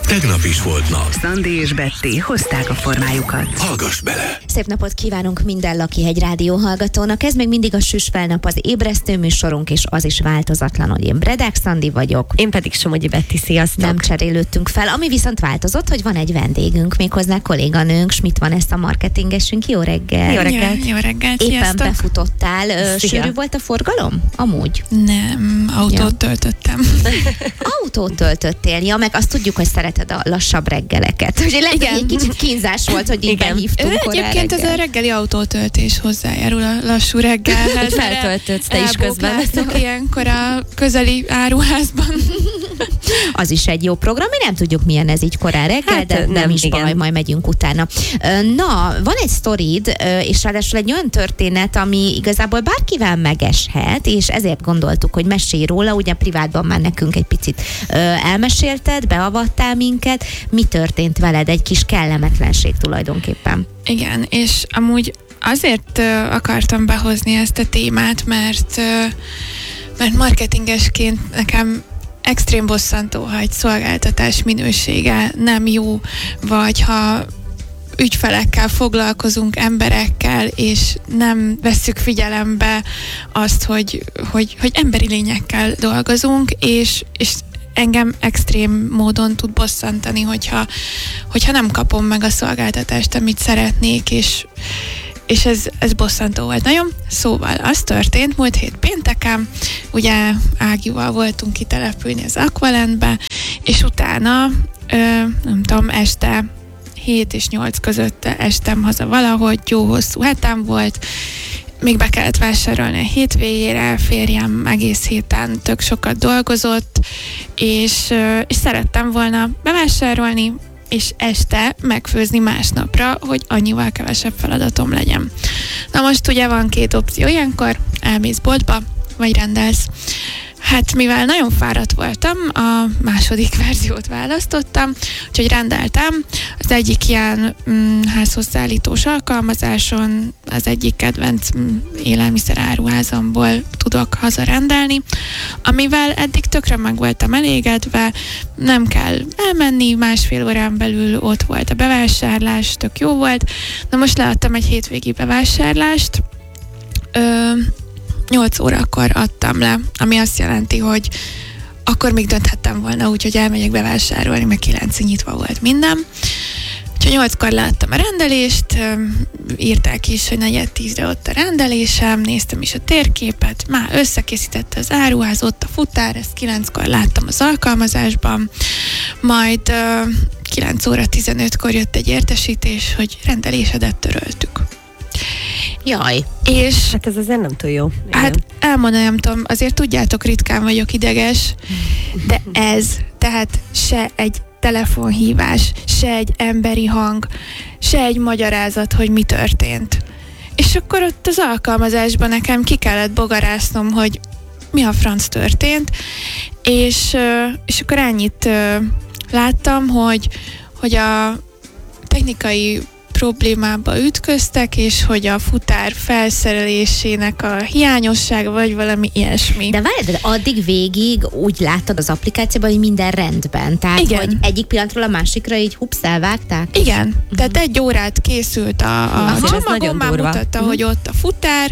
Tegnap is volt nap. Szandi és Betty hozták a formájukat. Hallgass bele! Szép napot kívánunk minden Lakihegy rádió hallgatónak. Ez még mindig a Süsfelnap, az ébresztő műsorunk, és az is változatlan, hogy én Bredák Szandi vagyok. Én pedig Somogyi Betty, sziasztok! Nem cserélődtünk fel. Ami viszont változott, hogy van egy vendégünk, méghozzá kolléganőnk, Schmidt Vanessa marketingesünk. Jó reggel! Jó reggelt! Jó reggelt, Éppen sziasztok. befutottál. Szia. Sűrű volt a forgalom? Amúgy? Nem, autót töltöttem. Autót töltöttél, ja, meg azt tudjuk, hogy szereted a lassabb reggeleket. Ugye lehet, hogy egy kicsit kínzás volt, hogy így Igen. behívtunk korán Egyébként ez a reggeli autótöltés hozzájárul a lassú reggelhez. Feltöltötsz te is közben. Elbókláztok ilyenkor a közeli áruházban. Az is egy jó program, mi nem tudjuk, milyen ez így korán reggel, Hát, de nem nem, is igen. baj, majd megyünk utána. Na, van egy sztorid, és ráadásul egy olyan történet, ami igazából bárkivel megeshet, és ezért gondoltuk, hogy mesélj róla, ugye privátban már nekünk egy picit elmesélted, beavattál minket. Mi történt veled? Egy kis kellemetlenség tulajdonképpen. Igen, és amúgy azért akartam behozni ezt a témát, mert marketingesként nekem extrém bosszantó, ha egy szolgáltatás minősége nem jó, vagy ha ügyfelekkel foglalkozunk, emberekkel, és nem vesszük figyelembe azt, hogy emberi lényekkel dolgozunk, és engem extrém módon tud bosszantani, hogyha nem kapom meg a szolgáltatást, amit szeretnék, és ez bosszantó volt nagyon. Szóval az történt múlt hét pénteken, ugye Ágival voltunk kitelepülni az Aqualentbe, és utána, nem tudom, este 7 és 8 között estem haza valahogy, jó hosszú hetem volt, még be kellett vásárolni a hétvégére, férjem egész héten tök sokat dolgozott, és szerettem volna bevásárolni, és este megfőzni másnapra, hogy annyival kevesebb feladatom legyen. Na most ugye van két opció ilyenkor, elmész boltba, vagy rendelsz. Hát mivel nagyon fáradt voltam, a második verziót választottam, úgyhogy rendeltem. Az egyik ilyen házhozszállítós alkalmazáson, az egyik kedvenc élelmiszer áruházamból tudok hazarendelni, amivel eddig tökre meg voltam elégedve, nem kell elmenni, 1,5 órán belül ott volt a bevásárlás, tök jó volt. Na most leadtam egy hétvégi bevásárlást, 8 órakor adtam le, ami azt jelenti, hogy akkor még dönthettem volna úgy, hogy elmegyek bevásárolni, mert 9-ig nyitva volt minden. Úgyhogy 8-kor láttam a rendelést, írták is, hogy 9:10-re ott a rendelésem, néztem is a térképet, már összekészítette az áruház, ott a futár, ezt 9-kor láttam az alkalmazásban, majd 9 óra 15-kor jött egy értesítés, hogy rendelésedet töröltük. Jaj. És Hát ez azért nem túl jó. hát elmondani nem tudom, azért tudjátok, ritkán vagyok ideges, de tehát se egy telefonhívás, se egy emberi hang, se egy magyarázat, hogy mi történt. És akkor ott az alkalmazásban nekem ki kellett bogarásznom, hogy mi a franc történt, és akkor ennyit láttam, hogy a technikai problémába ütköztek, és hogy a futár felszerelésének a hiányossága, vagy valami ilyesmi. De várj, de addig végig úgy láttad az applikációban, hogy minden rendben. Tehát, Igen. hogy egyik pillanatról a másikra így hups, elvágták? Igen, tehát 1 órát készült a Azért ez csomagom, nagyon már durva. mutatta, hogy ott a futár,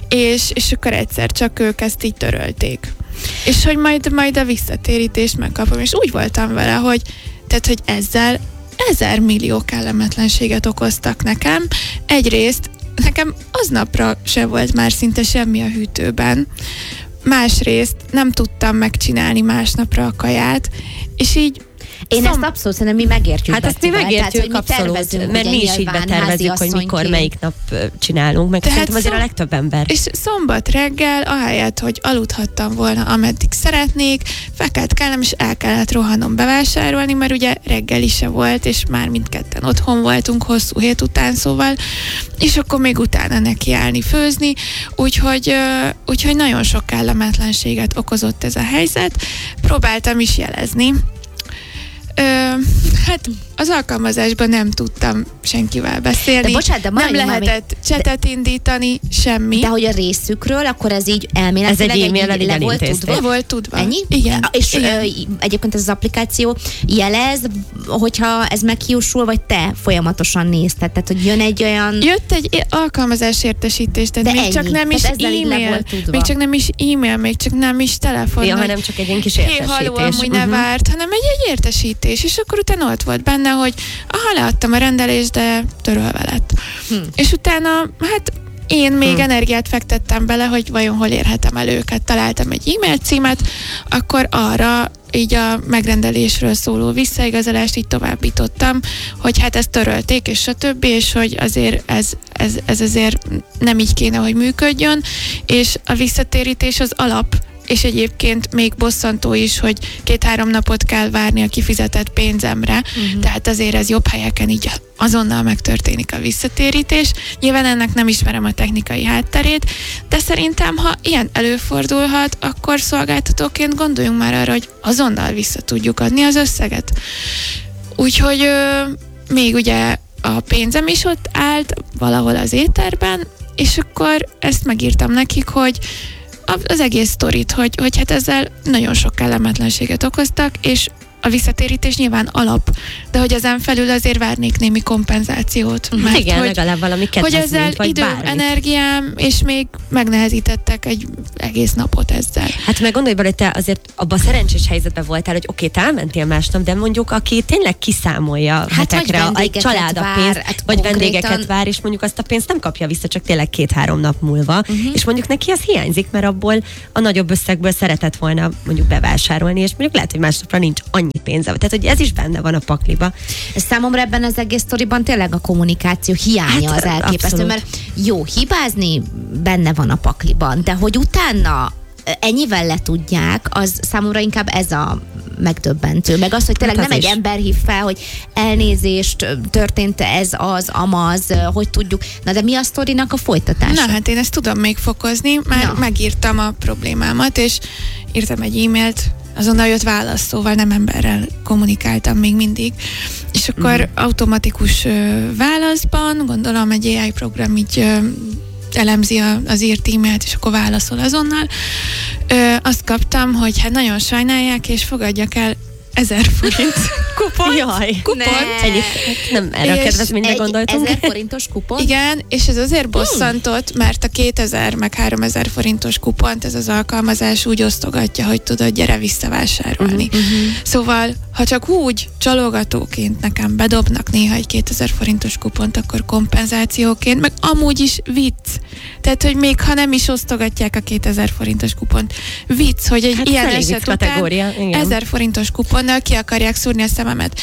és akkor egyszer csak ők ezt így törölték. És hogy majd a visszatérítést megkapom, és úgy voltam vele, hogy ezzel 1000 millió kellemetlenséget okoztak nekem. Egyrészt nekem aznapra se volt már szinte semmi a hűtőben. Másrészt nem tudtam megcsinálni másnapra a kaját, és így Én ezt abszolút szerintem mi megértjük. Hát ezt mi Bettivel, megértjük tehát, hogy mi abszolút, tervezünk, mert ugye, mi is így nyilván betervezzük, hogy mikor, háziasszonyként. melyik nap csinálunk, meg Tehát szerintem azért a legtöbb ember. És szombat reggel, ahelyett, hogy aludhattam volna, ameddig szeretnék, fekelt kellem, és el kellett rohannom bevásárolni, mert ugye reggeli se volt, és már mindketten otthon voltunk hosszú hét után, szóval, és akkor még utána nekiállni főzni, úgyhogy nagyon sok kellemetlenséget okozott ez a helyzet. Próbáltam is jelezni. Hát az alkalmazásban nem tudtam senkivel beszélni. De bocsánat, de nem majdnem, lehetett csetet indítani, semmi. De hogy a részükről, akkor ez így elméletileg Ez egy e-maillel így le volt elintézték. tudva? Le volt tudva. Ennyi? Igen. És Igen. egyébként ez az applikáció jelez, hogyha ez meghiúsul, vagy te folyamatosan nézted? Tehát, hogy jön egy olyan... Jött egy alkalmazás értesítés, tehát De még ennyi. csak nem is Tehát ezzel így le e-mail, volt tudva. még csak nem is e-mail, még csak nem is telefon. Ja, hogy hanem csak egy ilyen kis hé, értesítés. haló, amúgy ne várt, hanem egy értesítés, és akkor utána ott volt benne, hogy leadtam a rendelést, de törölve lett. És utána, hát én még energiát fektettem bele, hogy vajon hol érhetem el őket. Találtam egy e-mail címet, akkor arra így a megrendelésről szóló visszaigazolást így továbbítottam, hogy hát ezt törölték, és stb., és hogy azért ez azért nem így kéne, hogy működjön, és a visszatérítés az alap, és egyébként még bosszantó is, hogy 2-3 napot kell várni a kifizetett pénzemre, tehát azért ez jobb helyeken így azonnal megtörténik a visszatérítés. Nyilván ennek nem ismerem a technikai hátterét, de szerintem, ha ilyen előfordulhat, akkor szolgáltatóként gondoljunk már arra, hogy azonnal vissza tudjuk adni az összeget. Úgyhogy még ugye a pénzem is ott állt valahol az éterben, és akkor ezt megírtam nekik, hogy az egész sztorit, hogy hát ezzel nagyon sok kellemetlenséget okoztak, és a visszatérítés nyilván alap, de hogy ezen felül azért várnék némi kompenzációt. Mert Igen, hogy, legalább valami hogy ezzel kedvezményt, vagy időm, bármit. energiám, és még megnehezítettek egy egész napot ezzel. Hát meg gondolj bele, hogy te azért abban a szerencsés helyzetben voltál, hogy oké, te elmentél másnap, de mondjuk aki tényleg kiszámolja Hát hetekre vagy egy vendégeket család a vár, pénzt, hát vagy konkrétan- vendégeket vár, és mondjuk azt a pénzt nem kapja vissza, csak tényleg 2-3 nap múlva, és mondjuk neki az hiányzik, mert abból a nagyobb összegből szeretett volna mondjuk bevásárolni, és mondjuk lehet, hogy másnapra nincs annyi pénze. Tehát, hogy ez is benne van a pakliba. Számomra ebben az egész sztoriban tényleg a kommunikáció hiánya Hát, az elképesztő, abszolút. mert jó, hibázni benne van a pakliban, de hogy utána ennyivel letudják, az számomra inkább ez a megdöbbentő. Meg az, hogy tényleg Hát az nem egy is. ember hív fel, hogy elnézést, történt ez, az, amaz, hogy tudjuk. Na de mi a sztorinak a folytatása? Na hát én ezt tudom még fokozni, már Na. megírtam a problémámat, és írtam egy e-mailt, azonnal jött válasz, szóval nem emberrel kommunikáltam még mindig. És akkor automatikus válaszban, gondolom egy AI program így elemzi az írt e-mailt, és akkor válaszol azonnal. Azt kaptam, hogy hát nagyon sajnálják, és fogadjak el 1000 forint kupont. Jaj. Kupont. Ennyi, nem erre a És kedvezményre gondoltunk. 1000 forintos kupon? Igen, és ez azért bosszantott, mert a 2000 meg 3000 forintos kupont ez az alkalmazás úgy osztogatja, hogy tudod, gyere visszavásárolni. Szóval, ha csak úgy csalogatóként nekem bedobnak néha egy 2000 forintos kupont, akkor kompenzációként, meg amúgy is vicc. Tehát, hogy még ha nem is osztogatják a 2000 forintos kupont, vicc, hogy egy Hát ilyen elég vicc eset után kategória, igen. 1000 forintos kuponnal ki akarják szúrni a szememet.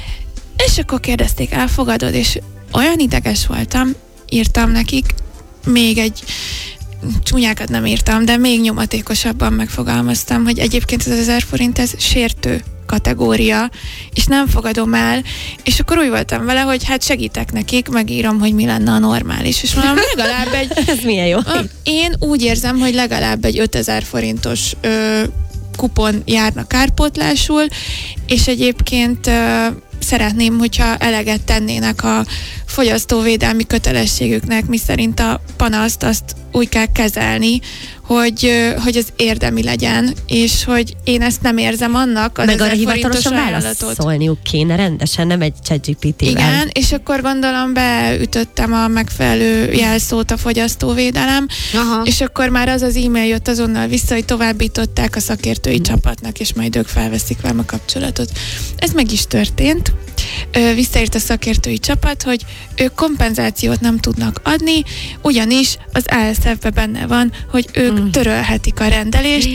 És akkor kérdezték, elfogadod? És olyan ideges voltam, írtam nekik, még egy csúnyákat nem írtam, de még nyomatékosabban megfogalmaztam, hogy egyébként ez az 1000 forint, ez sértő kategória, és nem fogadom el, és akkor úgy voltam vele, hogy hát segítek nekik, megírom, hogy mi lenne a normális, és mondom, legalább egy Ez milyen jó. én úgy érzem, hogy legalább egy 5000 forintos kupon járna kárpótlásul, és egyébként szeretném, hogyha eleget tennének a fogyasztóvédelmi kötelességüknek, miszerint a panaszt azt úgy kell kezelni, hogy ez érdemi legyen, és hogy én ezt nem érzem annak az Meg arra 1000 forintos hivatalosan ajánlatot. válaszolniuk kéne rendesen, nem egy ChatGPT-vel. Igen, és akkor gondolom beütöttem a megfelelő jelszót a fogyasztóvédelem, Aha. és akkor már az e-mail jött azonnal vissza, hogy továbbították a szakértői csapatnak, és majd ők felveszik velem a kapcsolatot. Ez meg is történt. Visszaírt a szakértői csapat, hogy ők kompenzációt nem tudnak adni, ugyanis az ASF-ben benne van, hogy ők törölhetik a rendelést,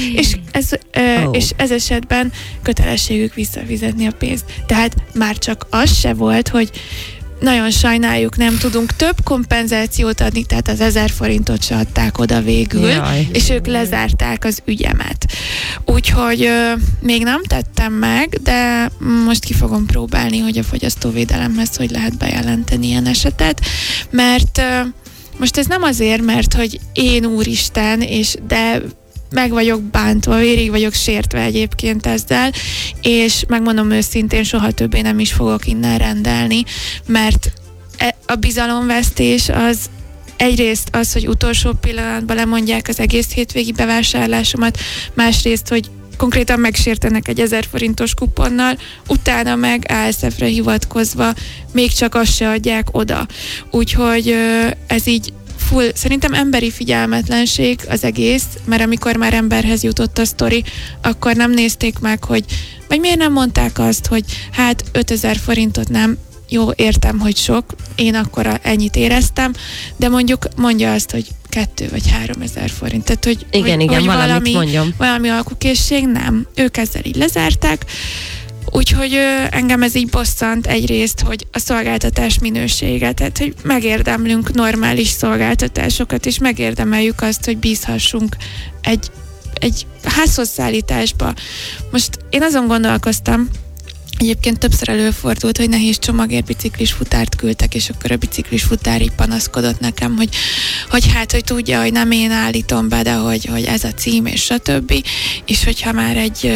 és ez esetben kötelességük visszafizetni a pénzt. Tehát már csak az se volt, hogy nagyon sajnáljuk, nem tudunk több kompenzációt adni, tehát az 1000 forintot se adták oda végül, Jaj. és ők lezárták az ügyemet. Úgyhogy még nem tettem meg, de most ki fogom próbálni, hogy a fogyasztóvédelemhez hogy lehet bejelenteni ilyen esetet, mert most ez nem azért, mert hogy én úristen, de meg vagyok bántva, vérig vagyok sértve egyébként ezzel, és megmondom őszintén, soha többé nem is fogok innen rendelni, mert a bizalomvesztés az egyrészt az, hogy utolsó pillanatban lemondják az egész hétvégi bevásárlásomat, másrészt, hogy konkrétan megsértenek egy 1000 forintos kuponnal, utána meg ASF-re hivatkozva még csak azt se adják oda. Úgyhogy ez így szerintem emberi figyelmetlenség az egész, mert amikor már emberhez jutott a sztori, akkor nem nézték meg, hogy vagy miért nem mondták azt, hogy hát 5000 forintot nem, jó, értem, hogy sok, én akkor ennyit éreztem, de mondjuk mondja azt, hogy 2 vagy 3000 forint. Tehát, hogy, igen, hogy valami alkukészség, nem. Ők ezzel így lezárták, úgyhogy engem ez így bosszant egyrészt, hogy a szolgáltatás minősége, tehát hogy megérdemlünk normális szolgáltatásokat, és megérdemeljük azt, hogy bízhassunk egy házhozszállításba. Most én azon gondolkoztam, egyébként többször előfordult, hogy nehéz csomagért biciklis futárt küldtek, és akkor a biciklis futár így panaszkodott nekem, hogy tudja, hogy nem én állítom be, de hogy ez a cím, és stb. És hogyha már egy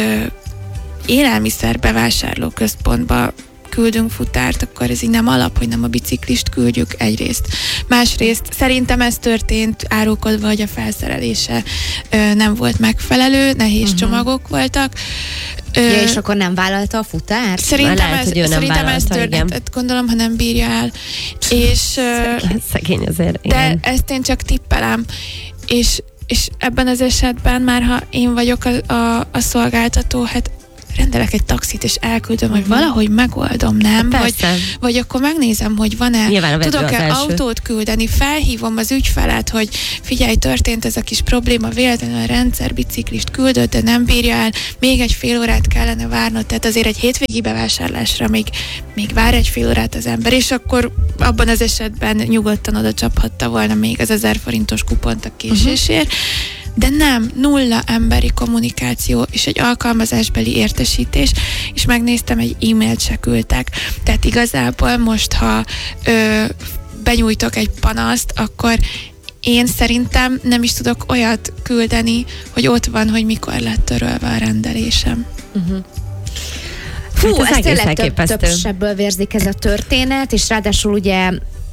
élelmiszer bevásárló központba küldünk futárt, akkor ez így nem alap, hogy nem a biciklist küldjük egyrészt. Másrészt szerintem ez történt árulkodva, hogy a felszerelése nem volt megfelelő, nehéz csomagok voltak. Ja, és akkor nem vállalta a futárt? Szerintem ez történt, gondolom, ha nem bírja el. És, szegény azért. De igen. ezt én csak tippelem. És ebben az esetben már, ha én vagyok a szolgáltató, hát rendelek egy taxit, és elküldöm, hogy valahogy megoldom, nem? Vagy akkor megnézem, hogy van-e, tudok-e autót küldeni, felhívom az ügyfelet, hogy figyelj, történt ez a kis probléma, véletlenül a rendszer biciklist küldött, de nem bírja el, még egy fél órát kellene várnod, tehát azért egy hétvégi bevásárlásra még vár egy fél órát az ember, és akkor abban az esetben nyugodtan oda csaphatta volna még az 1000 forintos kupont a késésért. De nem, nulla emberi kommunikáció és egy alkalmazásbeli értesítés, és megnéztem, egy e-mailt se küldtek. Tehát igazából most, ha benyújtok egy panaszt, akkor én szerintem nem is tudok olyat küldeni, hogy ott van, hogy mikor lett törölve a rendelésem. Fú, ez tényleg több sebből vérzik ez a történet, és ráadásul ugye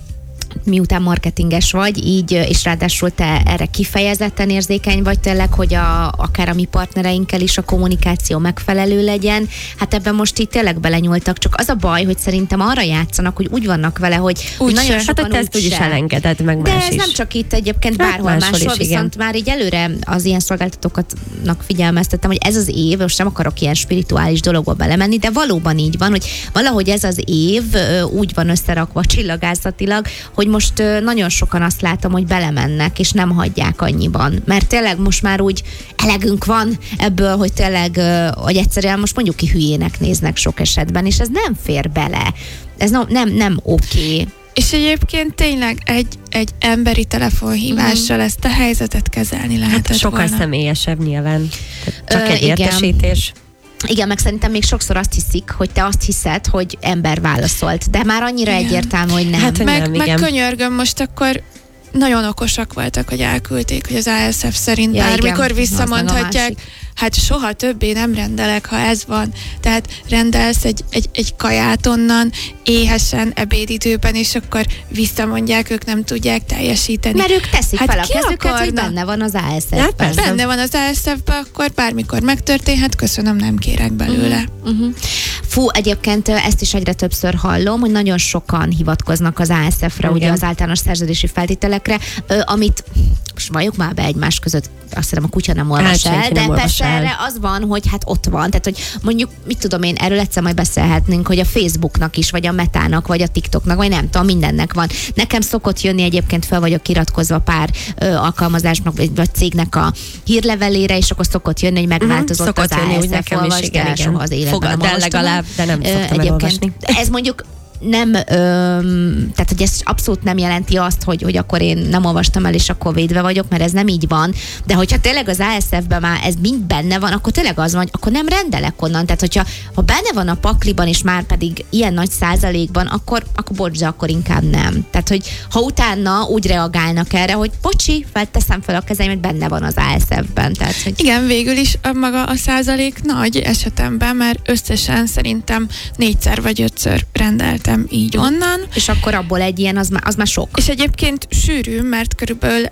miután marketinges vagy, így, és ráadásul te erre kifejezetten érzékeny vagy tényleg, hogy akár a mi partnereinkkel is a kommunikáció megfelelő legyen. Hát ebben most így tényleg belenyúltak, csak az a baj, hogy szerintem arra játszanak, hogy úgy vannak vele, hogy nagyon sokan hát ezt úgyis elengedett, meg de más ez is. nem csak itt egyébként bárhol máshol, viszont már így előre az ilyen szolgáltatóknak figyelmeztettem, hogy ez az év, most nem akarok ilyen spirituális dologba belemenni, de valóban így van, hogy valahogy ez az év úgy van összerakva csillagászatilag, hogy most nagyon sokan azt látom, hogy belemennek, és nem hagyják annyiban. Mert tényleg most már úgy elegünk van ebből, hogy tényleg, hogy egyszerűen most mondjuk ki hülyének néznek sok esetben, és ez nem fér bele. Ez nem oké. És egyébként tényleg egy emberi telefonhívással ezt a helyzetet kezelni lehetett hát sokkal volna. Személyesebb nyilván. Csak egy értesítés. Igen, meg szerintem még sokszor azt hiszik, hogy te azt hiszed, hogy ember válaszolt, de már annyira egyértelmű, hogy nem. Hát, meg könyörgöm, most akkor nagyon okosak voltak, hogy elküldték, hogy az ASF szerint bármikor igen, visszamondhatják. Hát soha többé nem rendelek, ha ez van. Tehát rendelsz egy kaját onnan, éhesen, ebédidőben, és akkor visszamondják, ők nem tudják teljesíteni. Mert ők teszik hát fel a kezüket, hogy benne van az ASF-ben. Benne van az ASF-ben, akkor bármikor megtörténhet, köszönöm, nem kérek belőle. Fú, egyébként ezt is egyre többször hallom, hogy nagyon sokan hivatkoznak az ASF-re, ugye az általános szerződési feltételekre, amit most valljuk már be egymás között, azt hiszem a kutya nem olvas el, de persze erre az van, hogy hát ott van, tehát hogy mondjuk, mit tudom én, erről egyszer majd beszélhetnénk, hogy a Facebooknak is, vagy a Metának, vagy a TikToknak, vagy nem tudom, mindennek van. Nekem szokott jönni egyébként, fel vagyok iratkozva pár alkalmazásnak, vagy cégnek a hírlevelére, és akkor szokott jönni, hogy megváltozott az ASF, olvasd el, soha az életben nem olvastam. Legalább, de nem szoktam elolvasni. Ez mondjuk tehát hogy ez abszolút nem jelenti azt, hogy akkor én nem olvastam el, és akkor védve vagyok, mert ez nem így van. De hogyha tényleg az ASF-ben már ez mind benne van, akkor tényleg az van, hogy akkor nem rendelek onnan. Tehát, hogyha benne van a pakliban, és már pedig ilyen nagy százalékban, akkor bocs, de akkor inkább nem. Tehát, hogy ha utána úgy reagálnak erre, hogy bocsi, felteszem fel a kezeimet, benne van az ASF-ben. Tehát, hogy... Igen, végül is maga a százalék nagy esetemben, mert összesen szerintem 4-szer vagy 5-ször rendeltem így onnan. És akkor abból egy ilyen, az már sok. És egyébként sűrű, mert körülbelül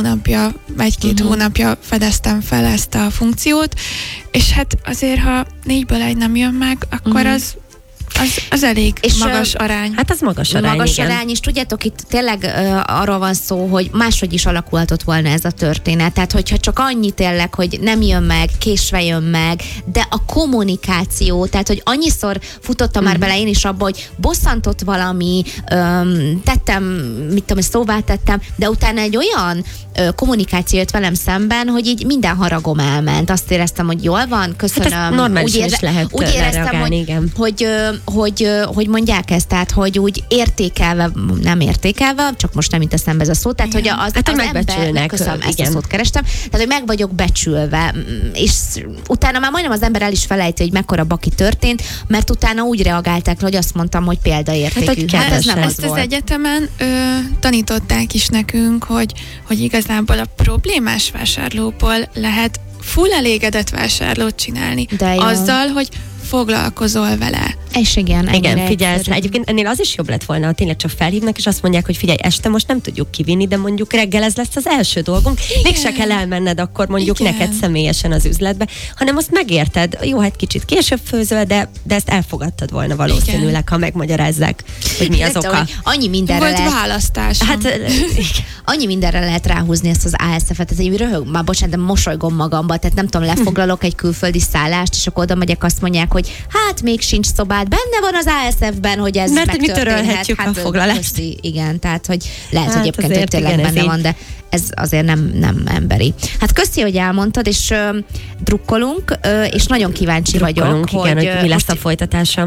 1-2 hónapja fedeztem fel ezt a funkciót, és hát azért, ha 4-ből 1 nem jön meg, akkor az elég és magas arány. Hát az magas arány, magas igen. arány, és tudjátok, itt tényleg arról van szó, hogy máshogy is alakulhatott volna ez a történet. Tehát, hogyha csak annyi tényleg, hogy nem jön meg, késve jön meg, de a kommunikáció, tehát, hogy annyiszor futottam már bele én is abba, hogy bosszantott valami, tettem, mit tudom, szóvá tettem, de utána egy olyan kommunikáció jött velem szemben, hogy így minden haragom elment. Azt éreztem, hogy jól van, köszönöm. Hát normálisan is lehet úgy éreztem, reagálni, igen. hogy mondják ezt, tehát, hogy úgy értékelve, nem értékelve, csak most nem jut eszembe ez a szó, tehát, hogy az megbecsülnek. Köszönöm, ezt a szót kerestem, tehát, hogy meg vagyok becsülve, és utána már majdnem az ember el is felejti, hogy mekkora baki történt, mert utána úgy reagálták, hogy azt mondtam, hogy példaértékű. Hát, ez nem az ezt az volt. egyetemen tanították is nekünk, hogy igazából a problémás vásárlóból lehet full elégedett vásárlót csinálni. Azzal, hogy foglalkozol vele. És igen, figyelsz rá. Egyébként ennél az is jobb lett volna, ha tényleg csak felhívnak, és azt mondják, hogy figyelj, este most nem tudjuk kivinni, de mondjuk reggel ez lesz az első dolgunk. Mégse kell elmenned akkor mondjuk neked személyesen az üzletbe, hanem azt megérted. Jó, hát kicsit később főzöl, de ezt elfogadtad volna valószínűleg, ha megmagyarázzák, hogy mi az oka. Annyi mindenre volt választás. Hát annyi mindenre lehet ráhúzni ezt az ASF-et, ez egy röhög, már bocsánat, de mosolygom magamba, tehát nem tudom, lefoglalok egy külföldi szállást, és akkor oda megyek, azt mondják, hogy hát még sincs szobád, benne van az ASF-ben, hogy ez mert megtörténhet. Mert mi törölhetjük a foglalást. Köszi, igen, tehát hogy lehet, hogy egyébként azért, tényleg igen, benne van, de ez azért nem emberi. Hát köszi, hogy elmondtad, és drukkolunk, és nagyon kíváncsi vagyok, igen, hogy mi lesz a folytatása.